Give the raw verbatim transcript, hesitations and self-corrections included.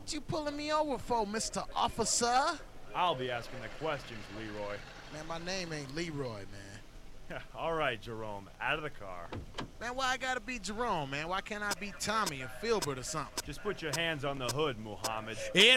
What you pulling me over for, Mister Officer? I'll be asking the questions, Leroy. Man, my name ain't Leroy, man. All right, Jerome, out of the car. Man, why I gotta be Jerome, man? Why can't I be Tommy or Filbert or something? Just put your hands on the hood, Muhammad. It